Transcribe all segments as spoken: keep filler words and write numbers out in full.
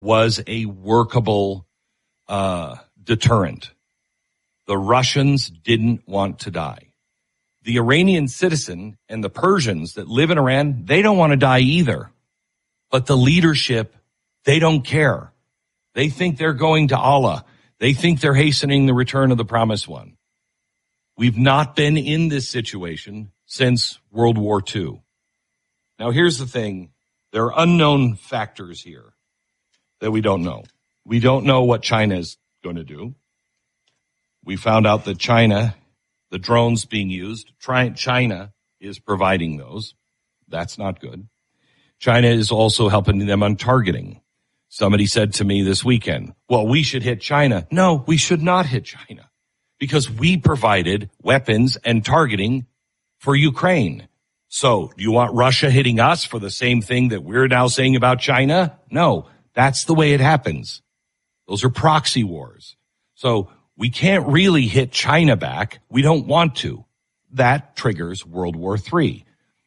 was a workable uh, deterrent. The Russians didn't want to die. The Iranian citizen and the Persians that live in Iran, they don't want to die either. But the leadership, they don't care. They think they're going to Allah. They think they're hastening the return of the promised one. We've not been in this situation since World War Two. Now, here's the thing. There are unknown factors here that we don't know. We don't know what China is going to do. We found out that China, the drones being used, China is providing those. That's not good. China is also helping them on targeting. Somebody said to me this weekend, well, we should hit China. No, we should not hit China because we provided weapons and targeting for Ukraine. So do you want Russia hitting us for the same thing that we're now saying about China? No, that's the way it happens. Those are proxy wars. So we can't really hit China back. We don't want to. That triggers World War Three.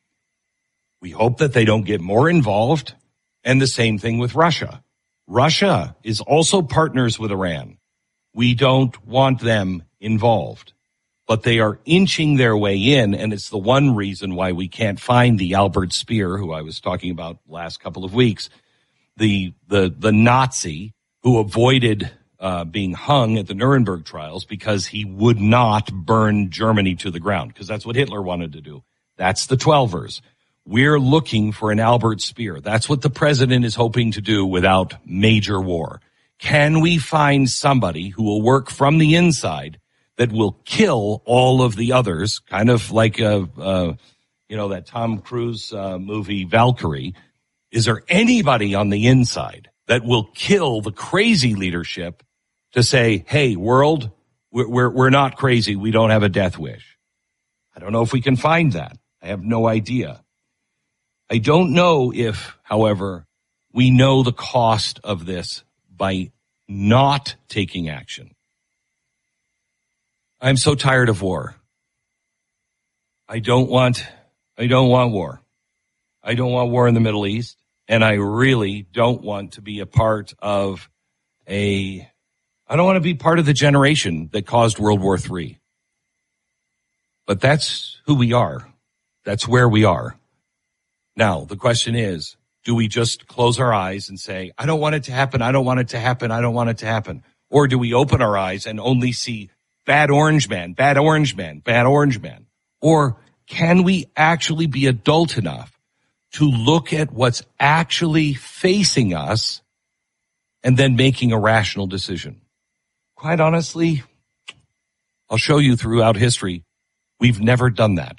We hope that they don't get more involved. And the same thing with Russia. Russia is also partners with Iran. We don't want them involved. But they are inching their way in, and it's the one reason why we can't find the Albert Speer, who I was talking about last couple of weeks, the the the Nazi who avoided uh, being hung at the Nuremberg trials because he would not burn Germany to the ground, because that's what Hitler wanted to do. That's the Twelvers. We're looking for an Albert Speer. That's what the president is hoping to do without major war. Can we find somebody who will work from the inside that will kill all of the others, kind of like, a, uh, you know, that Tom Cruise uh, movie Valkyrie? Is there anybody on the inside that will kill the crazy leadership to say, hey, world, we're, we're, we're not crazy. We don't have a death wish. I don't know if we can find that. I have no idea. I don't know if, however, we know the cost of this by not taking action. I'm so tired of war. I don't want, I don't want war. I don't want war in the Middle East. And I really don't want to be a part of a, I don't want to be part of the generation that caused World War Three. But that's who we are. That's where we are. Now, the question is, do we just close our eyes and say, I don't want it to happen, I don't want it to happen, I don't want it to happen? Or do we open our eyes and only see bad orange man, bad orange man, bad orange man? Or can we actually be adult enough to look at what's actually facing us and then making a rational decision? Quite honestly, I'll show you throughout history, we've never done that.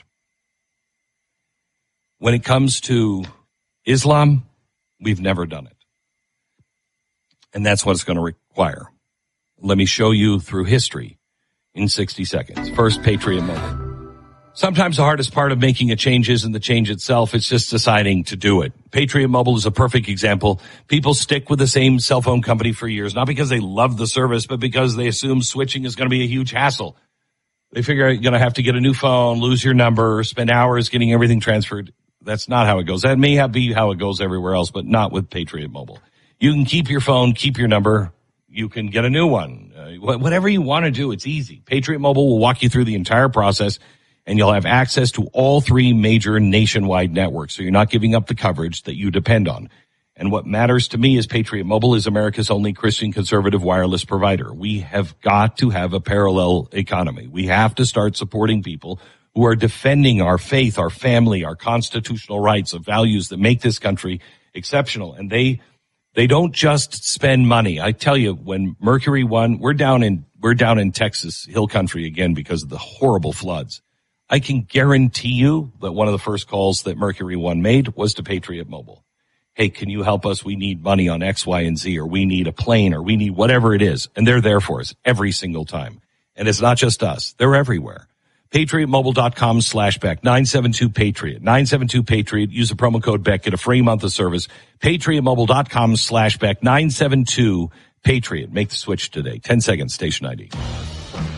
When it comes to Islam, we've never done it. And that's what it's going to require. Let me show you through history in sixty seconds. First, Patriot Mobile. Sometimes the hardest part of making a change isn't the change itself. It's just deciding to do it. Patriot Mobile is a perfect example. People stick with the same cell phone company for years, not because they love the service, but because they assume switching is going to be a huge hassle. They figure you're going to have to get a new phone, lose your number, spend hours getting everything transferred. That's not how it goes. That may be how it goes everywhere else, but not with Patriot Mobile. You can keep your phone, keep your number. You can get a new one. Uh, whatever you want to do, it's easy. Patriot Mobile will walk you through the entire process, and you'll have access to all three major nationwide networks, so you're not giving up the coverage that you depend on. And what matters to me is Patriot Mobile is America's only Christian conservative wireless provider. We have got to have a parallel economy. We have to start supporting people who are defending our faith, our family, our constitutional rights, of values that make this country exceptional. And they, they don't just spend money. I tell you, when Mercury One, we're down in, we're down in Texas Hill Country again because of the horrible floods. I can guarantee you that one of the first calls that Mercury One made was to Patriot Mobile. Hey, can you help us? We need money on X, Y, and Z, or we need a plane, or we need whatever it is. And they're there for us every single time. And it's not just us. They're everywhere. PatriotMobile.com slash Beck, nine seven two Patriot, nine seven two Patriot. Use the promo code Beck, get a free month of service. PatriotMobile.com slash Beck, nine seven two Patriot. Make the switch today. ten seconds, station I D.